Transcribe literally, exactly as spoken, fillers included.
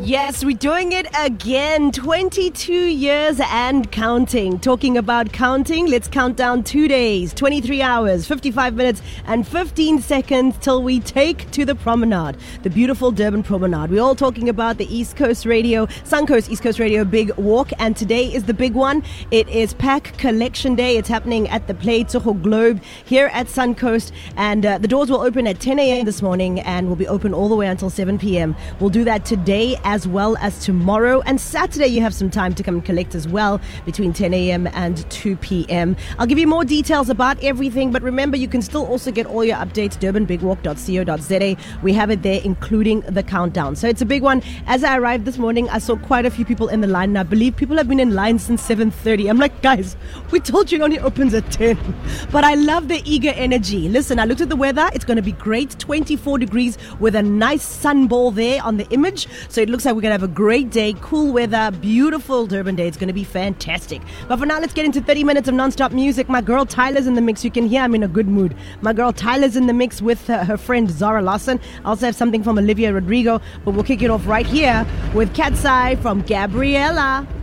Yes, we're doing it again. twenty-two years and counting. Talking about counting, let's count down two days, twenty-three hours, fifty-five minutes, and fifteen seconds till we take to the promenade, the beautiful Durban Promenade. We're all talking about the East Coast Radio, Suncoast East Coast Radio Big Walk, and today is the big one. It is Pack Collection Day. It's happening at the Play Tsogo Globe here at Suncoast, and uh, the doors will open at ten a.m. this morning and will be open all the way until seven p.m. We'll do that today as well as tomorrow, and Saturday you have some time to come and collect as well between ten a.m. and two p.m. I'll give you more details about everything, but remember you can still also get all your updates durban big walk dot co dot za. We have it there including the countdown, so it's a big one. As I arrived this morning, I saw quite a few people in the line, and I believe people have been in line since seven thirty. I'm like, guys, we told you it only opens at ten, but I love the eager energy. Listen, I looked at the weather. It's going to be great, twenty-four degrees with a nice sun ball there on the image, so it looks like we're going to have a great day, cool weather, beautiful Durban day. It's going to be fantastic. But for now, let's get into thirty minutes of non-stop music. My girl Tyler's in the mix. You can hear I'm in a good mood. My girl Tyler's in the mix with her, her friend Zara Lawson. I also have something from Olivia Rodrigo, but we'll kick it off right here with Cat's Eye from Gabriella.